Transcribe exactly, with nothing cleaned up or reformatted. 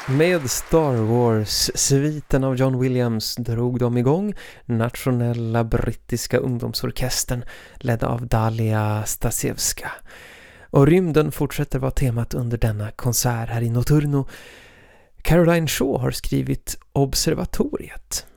Med Star Wars-sviten av John Williams drog de igång nationella brittiska ungdomsorkestern ledd av Dalia Stasevska. Och rymden fortsätter vara temat under denna konsert här i Notturno. Caroline Shaw har skrivit Observatoriet.